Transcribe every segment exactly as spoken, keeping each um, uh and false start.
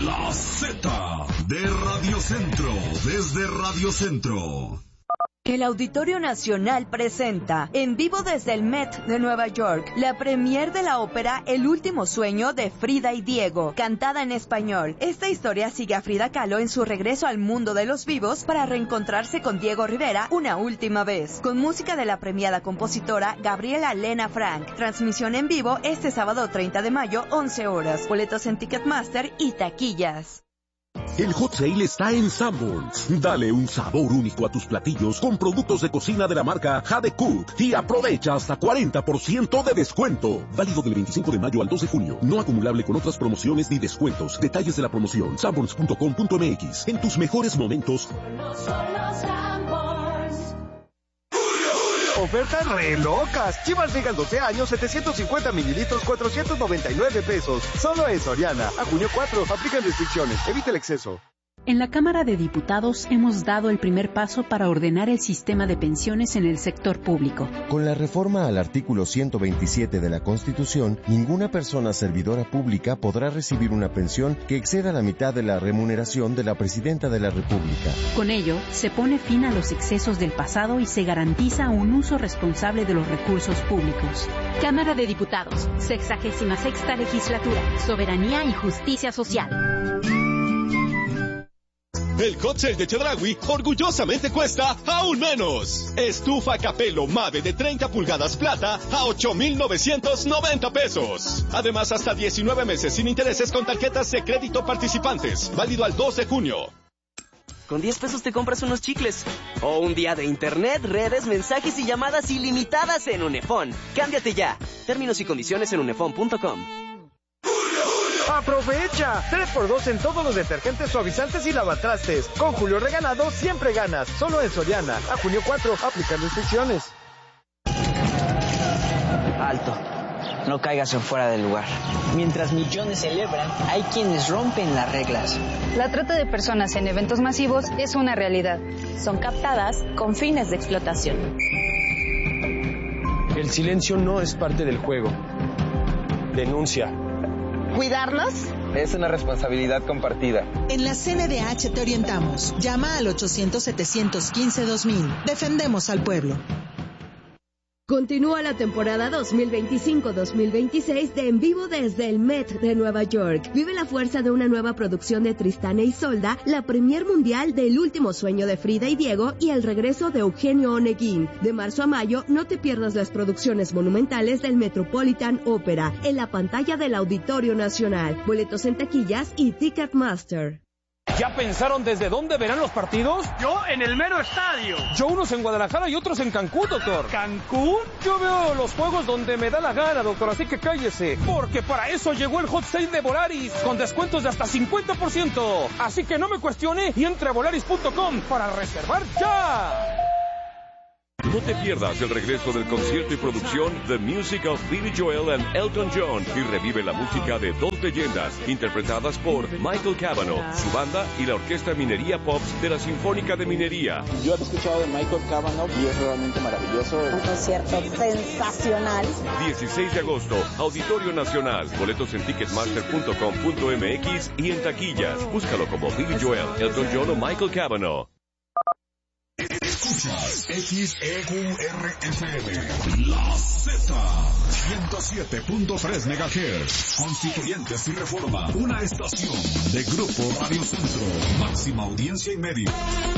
La Z de Radio Centro, desde Radio Centro. El Auditorio Nacional presenta, en vivo desde el Met de Nueva York, la premier de la ópera El último sueño de Frida y Diego, cantada en español. Esta historia sigue a Frida Kahlo en su regreso al mundo de los vivos para reencontrarse con Diego Rivera una última vez, con música de la premiada compositora Gabriela Lena Frank. Transmisión en vivo este sábado treinta de mayo, once horas. Boletos en Ticketmaster y taquillas. El Hot Sale está en Sanborns. Dale un sabor único a tus platillos con productos de cocina de la marca Jade Cook y aprovecha hasta cuarenta por ciento de descuento. Válido del veinticinco de mayo al dos de junio. No acumulable con otras promociones ni descuentos. Detalles de la promoción: sanborns punto com punto m x. En tus mejores momentos. No solo Sanborns. Ofertas re locas. Chivas Regal doce años, setecientos cincuenta mililitros, cuatrocientos noventa y nueve pesos. Solo en Soriana. A junio cuatro. Aplican restricciones. Evita el exceso. En la Cámara de Diputados hemos dado el primer paso para ordenar el sistema de pensiones en el sector público. Con la reforma al artículo ciento veintisiete de la Constitución, ninguna persona servidora pública podrá recibir una pensión que exceda la mitad de la remuneración de la Presidenta de la República. Con ello, se pone fin a los excesos del pasado y se garantiza un uso responsable de los recursos públicos. Cámara de Diputados, sexagésima sexta legislatura, soberanía y justicia social. El Hot Sale de Chedraui orgullosamente cuesta aún menos. Estufa Capello Mave de treinta pulgadas plata a ocho mil novecientos noventa pesos. Además, hasta diecinueve meses sin intereses con tarjetas de crédito participantes. Válido al dos de junio. Con diez pesos te compras unos chicles. O un día de internet, redes, mensajes y llamadas ilimitadas en Unefón. Cámbiate ya. Términos y condiciones en unefón punto com. ¡Aprovecha! tres por dos en todos los detergentes, suavizantes y lavatrastes. Con Julio Regalado siempre ganas. Solo en Soriana. A junio cuatro. Aplican restricciones. Alto. No caigas en fuera del lugar. Mientras millones celebran, hay quienes rompen las reglas. La trata de personas en eventos masivos es una realidad. Son captadas con fines de explotación. El silencio no es parte del juego. Denuncia. ¿Cuidarlos? Es una responsabilidad compartida. En la C N D H te orientamos. Llama al ochocientos, setecientos quince, dos mil. Defendemos al pueblo. Continúa la temporada dos mil veinticinco dos mil veintiséis de En Vivo desde el Met de Nueva York. Vive la fuerza de una nueva producción de Tristán e Isolda, la premier mundial de El último sueño de Frida y Diego y el regreso de Eugenio Oneguín. De marzo a mayo, no te pierdas las producciones monumentales del Metropolitan Opera en la pantalla del Auditorio Nacional. Boletos en taquillas y Ticketmaster. ¿Ya pensaron desde dónde verán los partidos? Yo en el mero estadio. Yo unos en Guadalajara y otros en Cancún, doctor. ¿Cancún? Yo veo los juegos donde me da la gana, doctor, así que cállese. Porque para eso llegó el Hot Sale de Volaris, con descuentos de hasta cincuenta por ciento. Así que no me cuestione y entre a volaris punto com para reservar ya. No te pierdas el regreso del concierto y producción The Music of Billy Joel and Elton John y revive la música de dos leyendas interpretadas por Michael Cavanaugh, su banda y la Orquesta Minería Pops de la Sinfónica de Minería. Yo he escuchado de Michael Cavanaugh y es realmente maravilloso. Un concierto sensacional. dieciséis de agosto, Auditorio Nacional. Boletos en ticketmaster punto com punto m x y en taquillas. Búscalo como Billy Joel, Elton John o Michael Cavanaugh. Escuchas X E U R F M, La Z, ciento siete punto tres megahertz, Constituyentes y Reforma, una estación de Grupo Radio Centro, máxima audiencia y medio.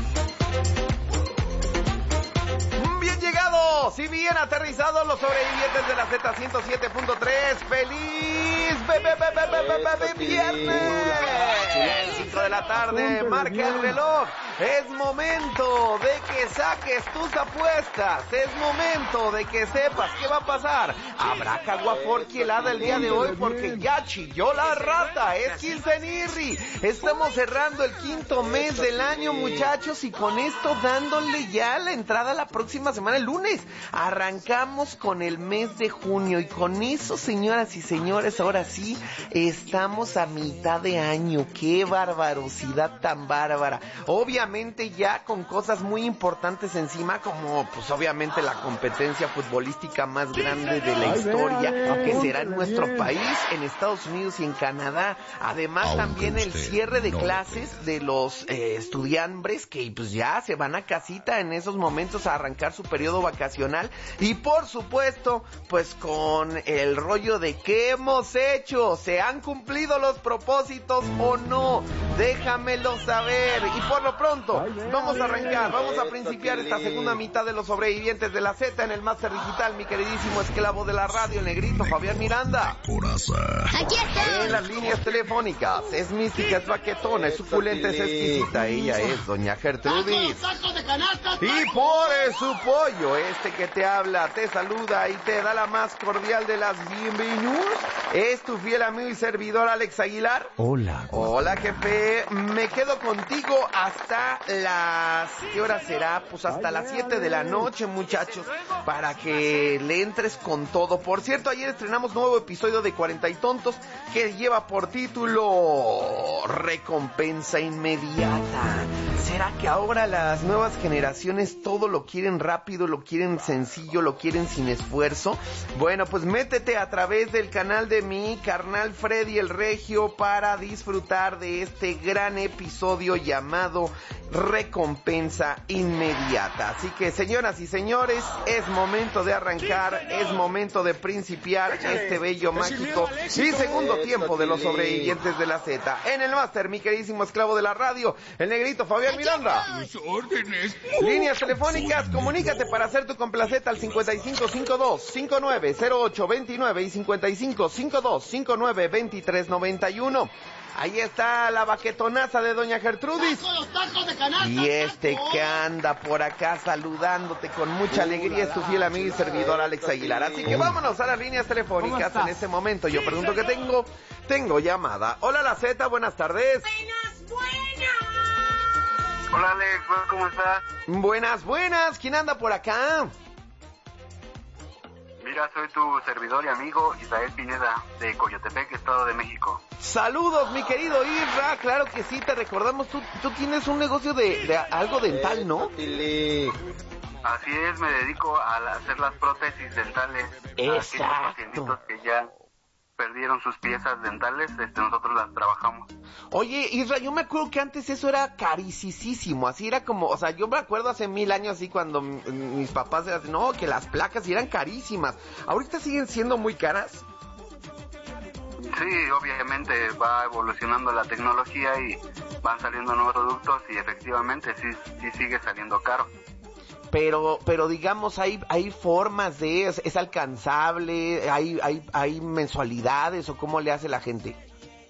Bien llegados y bien aterrizados los sobrevivientes de la Z ciento siete punto tres. ¡Feliz be, be, be, be, be, be, be, viernes! cinco de la tarde, marca el reloj. Es momento de que saques tus apuestas. Es momento de que sepas qué va a pasar. Habrá caguaforqui helada el día de hoy porque ya chilló la rata. Es quincenirri. Estamos cerrando el quinto mes del año, muchachos, y con esto dándole ya la entrada la próxima semana, el lunes. Arrancamos con el mes de junio y con eso, señoras y señores, ahora sí estamos a mitad de año. Qué barbarosidad tan bárbara. Obviamente obviamente ya con cosas muy importantes encima, como pues obviamente la competencia futbolística más grande de la historia, que será en nuestro país, en Estados Unidos y en Canadá. Además también el cierre de clases de los eh, estudiantes que pues ya se van a casita en esos momentos a arrancar su periodo vacacional. Y por supuesto, pues con el rollo de qué hemos hecho, ¿se han cumplido los propósitos o no? Déjamelo saber. Y por lo pronto, vamos a arrancar, vamos a principiar esta segunda mitad de los sobrevivientes de la Z en el Máster Digital, mi queridísimo esclavo de la radio, el negrito Fabián Miranda. Aquí está. En las líneas telefónicas, es mística, es baquetona, es suculenta, es exquisita, ella es doña Gertrudis. Y por su pollo, este que te habla, te saluda y te da la más cordial de las bienvenidas, es tu fiel amigo y servidor Alex Aguilar. Hola. Hola, jefe. Me quedo contigo hasta las... ¿Qué hora será? Pues hasta las siete de la noche, muchachos, para que le entres con todo. Por cierto, ayer estrenamos nuevo episodio de cuarenta y Tontos que lleva por título Recompensa Inmediata. ¿Será que ahora las nuevas generaciones todo lo quieren rápido, lo quieren sencillo, lo quieren sin esfuerzo? Bueno, pues métete a través del canal de mi carnal Freddy el Regio para disfrutar de este gran episodio llamado Recompensa Inmediata. Así que, señoras y señores, es momento de arrancar, es momento de principiar este bello, mágico y segundo tiempo de los sobrevivientes de la Z. En el máster, mi queridísimo esclavo de la radio, el negrito Fabián Miranda. Mis órdenes. Líneas telefónicas, comunícate para hacer tu complaceta al cincuenta y cinco cincuenta y dos cincuenta y nueve cero ocho veintinueve y cincuenta y cinco cincuenta y dos cincuenta y nueve veintitrés noventa y uno. Ahí está la baquetonaza de doña Gertrudis. Y este que anda por acá saludándote con mucha alegría es tu fiel amigo y servidor Alex Aguilar. Así que vámonos a las líneas telefónicas en este momento. Yo pregunto que tengo, tengo llamada. Hola la Z, buenas tardes. Buenas, buenas. Hola Alex, ¿cómo estás? Buenas, buenas. ¿Quién anda por acá? Mira, soy tu servidor y amigo Israel Pineda, de Coyotepec, Estado de México. Saludos, mi querido Isra, claro que sí, te recordamos, tú, tú tienes un negocio de, de algo dental, ¿no? Así es, me dedico a hacer las prótesis dentales. Exacto. A aquellos pacientitos que ya perdieron sus piezas dentales, este, nosotros las trabajamos. Oye, Isra, yo me acuerdo que antes eso era carísimo, así era como, o sea, yo me acuerdo hace mil años así cuando m- mis papás eran, no, que las placas eran carísimas. ¿Ahorita siguen siendo muy caras? Sí, obviamente va evolucionando la tecnología y van saliendo nuevos productos y efectivamente sí, sí sigue saliendo caro. Pero, pero digamos, hay, hay formas de, es, es alcanzable, hay, hay, hay mensualidades o cómo le hace la gente.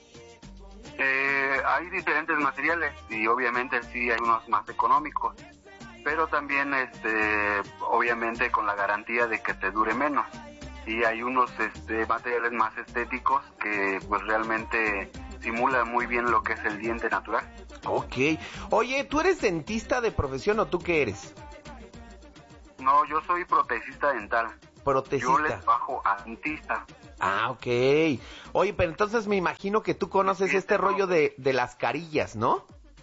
Eh, hay diferentes materiales y obviamente sí hay unos más económicos, pero también este, obviamente con la garantía de que te dure menos. Y hay unos este, materiales más estéticos que pues realmente simulan muy bien lo que es el diente natural. Ok. Oye, ¿tú eres dentista de profesión o tú qué eres? No, yo soy protesista dental. Protesista. Yo les bajo a dentista. Ah, ok. Oye, pero entonces me imagino que tú conoces sí, este no. rollo de, de las carillas, ¿no?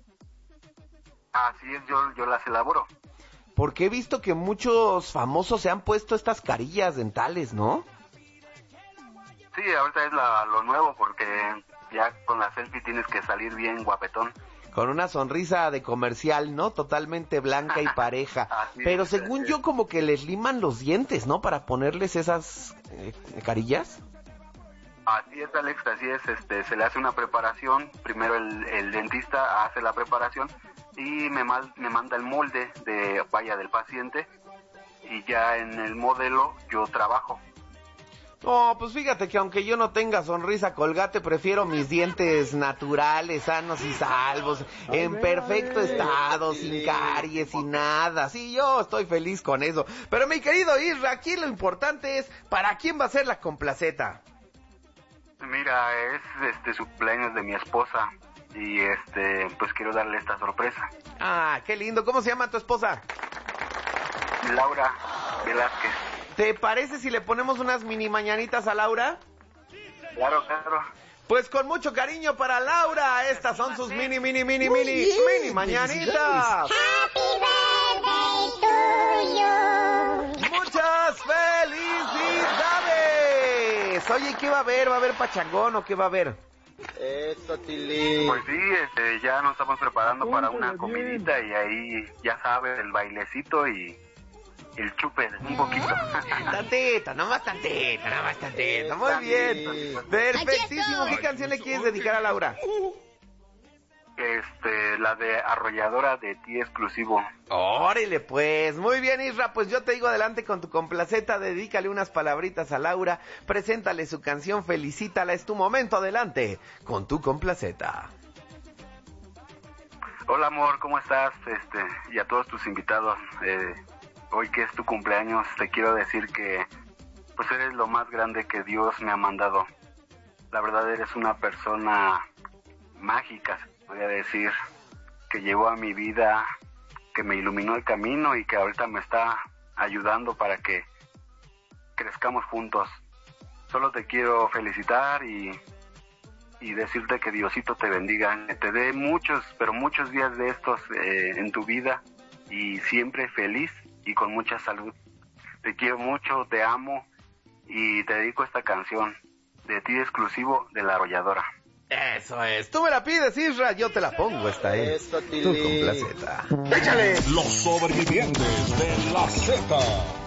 Así es, yo, yo las elaboro. Porque he visto que muchos famosos se han puesto estas carillas dentales, ¿no? Sí, ahorita es la, lo nuevo porque ya con la selfie tienes que salir bien guapetón. Con una sonrisa de comercial, ¿no? Totalmente blanca y pareja. Pero según yo como que les liman los dientes, ¿no? Para ponerles esas eh, carillas. Así es, Alex, así es. Este, se le hace una preparación. Primero el, el dentista hace la preparación y me, mal, me manda el molde de vaya del paciente y ya en el modelo yo trabajo. No, pues fíjate que aunque yo no tenga sonrisa colgate, prefiero mis dientes naturales, sanos y salvos, en perfecto estado, sin caries, sin nada. Sí, yo estoy feliz con eso. Pero mi querido Isra, aquí lo importante es, ¿para quién va a ser la complaceta? Mira, es este su cumpleaños de mi esposa y este pues quiero darle esta sorpresa. Ah, qué lindo. ¿Cómo se llama tu esposa? Laura Velázquez. ¿Te parece si le ponemos unas mini mañanitas a Laura? Claro, claro. Pues con mucho cariño para Laura, estas son sus mini, mini, mini, Muy mini, bien. mini mañanitas. Happy birthday to you. ¡Muchas felicidades! Oye, ¿qué va a haber? ¿Va a haber pachangón o qué va a haber? Eso, Tilín. Pues sí, este, ya nos estamos preparando para una comidita y ahí, ya sabes, el bailecito y el chupe, un poquito. Tantita, nomás tantita, nomás tantita. Muy bien. Perfectísimo. ¿Qué canción le quieres dedicar a Laura? Este, la de Arrolladora de Ti Exclusivo. Órale, pues. Muy bien, Isra. Pues yo te digo adelante con tu complaceta. Dedícale unas palabritas a Laura. Preséntale su canción. Felicítala. Es tu momento. Adelante con tu complaceta. Hola, amor, ¿cómo estás? Este, y a todos tus invitados. Eh, hoy que es tu cumpleaños, te quiero decir que pues eres lo más grande que Dios me ha mandado. La verdad, eres una persona mágica, voy a decir, que llegó a mi vida, que me iluminó el camino y que ahorita me está ayudando para que crezcamos juntos. Solo te quiero felicitar y, y decirte que Diosito te bendiga, que te dé muchos, pero muchos días de estos eh, en tu vida y siempre feliz y con mucha salud. Te quiero mucho, te amo y te dedico esta canción de Ti Exclusivo de La Arrolladora. Eso es. Tú me la pides, Isra, yo te la pongo. Esta es tu complaceta. ¡Échale! Los sobrevivientes de la Z.